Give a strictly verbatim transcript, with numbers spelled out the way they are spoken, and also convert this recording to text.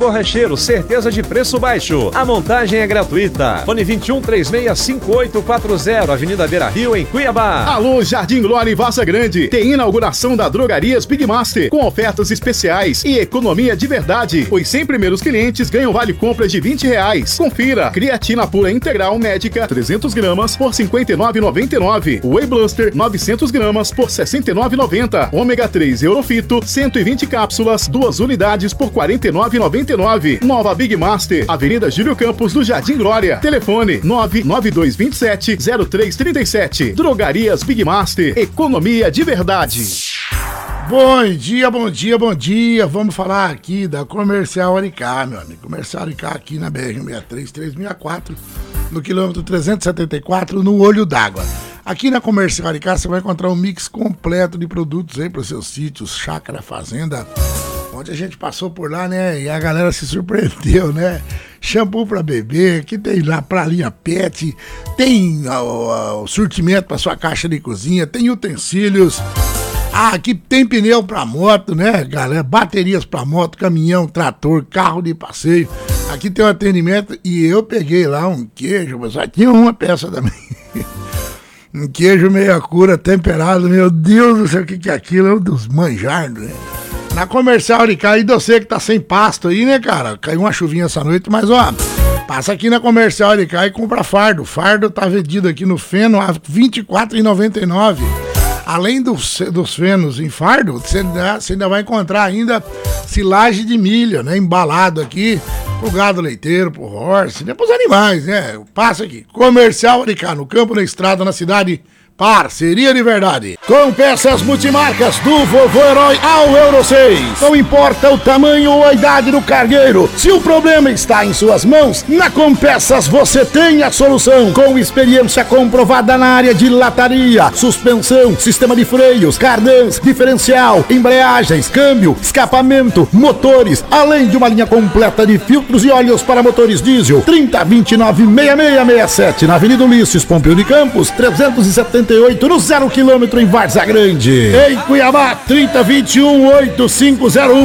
Borracheiro, certeza de preço baixo. A montagem é gratuita. Fone vinte e um, três seis cinco oito quatro zero, Avenida Beira Rio, em Cuiabá. Alô, Jardim Glória e Vaza Grande. Tem inauguração da Drogarias Big Master, com ofertas especiais e economia de verdade. Os cem primeiros clientes ganham vale compras de vinte reais. Confira. Creatina pura integral médica, trezentos gramas por cinquenta e nove reais e noventa e nove centavos. Whey Blaster, novecentos gramas por sessenta e nove reais e noventa centavos. Ômega três Eurofito, cento e vinte cápsulas, duas unidades por quarenta e nove reais e noventa e nove centavos. Nova Big Master, Avenida Júlio Campos, do Jardim Glória. Telefone nove nove dois dois sete zero três três sete. Drogarias Big Master, economia de verdade. Bom dia, bom dia, bom dia. Vamos falar aqui da Comercial Aricá, meu amigo. Comercial Aricá aqui na B R cento e sessenta e três, trezentos e sessenta e quatro, no quilômetro trezentos e setenta e quatro, no Olho d'Água. Aqui na Comercial Aricá você vai encontrar um mix completo de produtos aí para os seus sítios, chácara, fazenda. Ontem a gente passou por lá, né? E a galera se surpreendeu, né? Shampoo para bebê, aqui tem lá pra linha pet, tem o, o, o surtimento para sua caixa de cozinha, tem utensílios. Ah, aqui tem pneu pra moto, né, galera? Baterias pra moto, caminhão, trator, carro de passeio. Aqui tem um atendimento e eu peguei lá um queijo, mas só tinha uma peça também. Um queijo meia cura temperado, meu Deus do céu, o que que é aquilo? É um dos manjardos, né? Na Comercial Aricá, e você que tá sem pasto aí, né, cara? Caiu uma chuvinha essa noite, mas ó, passa aqui na Comercial Aricá e compra fardo. Fardo tá vendido aqui no Feno a vinte e quatro reais e noventa e nove centavos. Além dos, dos fenos em fardo, você ainda, você ainda vai encontrar ainda silagem de milho, né? Embalado aqui pro gado leiteiro, pro horse, né? Pros animais, né? Passa aqui. Comercial Aricá, no campo, na estrada, na cidade. Parceria de verdade. Com peças multimarcas do Vovô Herói ao Euro seis. Não importa o tamanho ou a idade do cargueiro, se o problema está em suas mãos, na Compeças você tem a solução. Com experiência comprovada na área de lataria, suspensão, sistema de freios, cardãs, diferencial, embreagens, câmbio, escapamento, motores, além de uma linha completa de filtros e óleos para motores diesel. trinta, vinte e nove, sessenta e seis sessenta e sete, na Avenida Ulisses Pompeu de Campos, trezentos e setenta e oito, no zero quilômetro em Várzea Grande. Em Cuiabá, trinta, vinte e um, oitenta e cinco zero um.